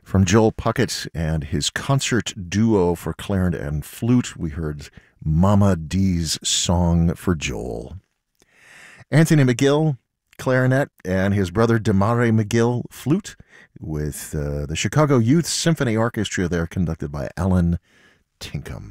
From Joel Puckett and his concert duo for clarinet and flute, we heard Mama D's Song for Joel. Anthony McGill, clarinet, and his brother Damare McGill, flute, with the Chicago Youth Symphony Orchestra there, conducted by Alan Tinkham.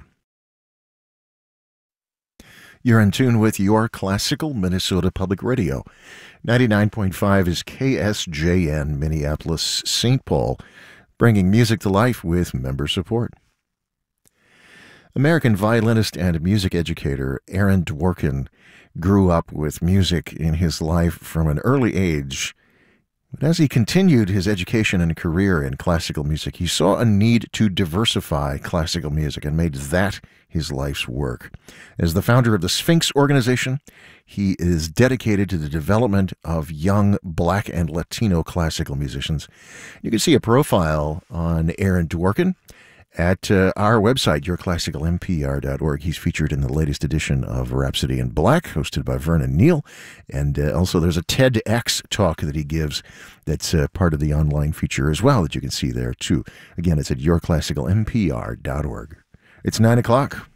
You're in tune with your classical Minnesota Public Radio. 99.5 is KSJN, Minneapolis, St. Paul, bringing music to life with member support. American violinist and music educator Aaron Dworkin grew up with music in his life from an early age. But as he continued his education and career in classical music, he saw a need to diversify classical music and made that his life's work. As the founder of the Sphinx organization, he is dedicated to the development of young Black and Latino classical musicians. You can see a profile on Aaron Dworkin at our website, yourclassicalmpr.org. He's featured in the latest edition of Rhapsody in Black, hosted by Vernon Neal. And also there's a TEDx talk that he gives that's part of the online feature as well that you can see there, too. Again, it's at yourclassicalmpr.org. It's 9 o'clock.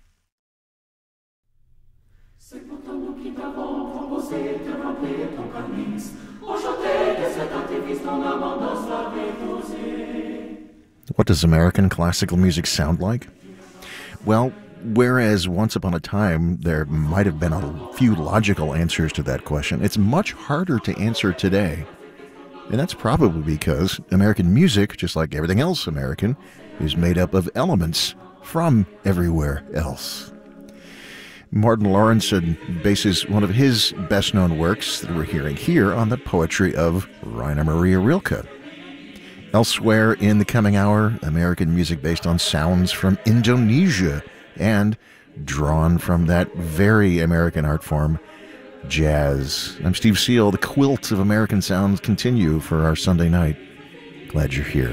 What does American classical music sound like? Well, whereas once upon a time there might have been a few logical answers to that question, it's much harder to answer today. And that's probably because American music, just like everything else American, is made up of elements from everywhere else. Martin Lawrenson bases one of his best-known works that we're hearing here on the poetry of Rainer Maria Rilke. Elsewhere in the coming hour, American music based on sounds from Indonesia and drawn from that very American art form, jazz. I'm Steve Seal. The quilt of American sounds continue for our Sunday night. Glad you're here.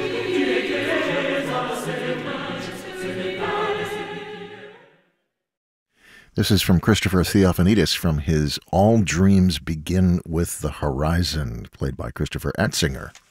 This is from Christopher Theophanidis from his All Dreams Begin with the Horizon, played by Christopher Atzinger.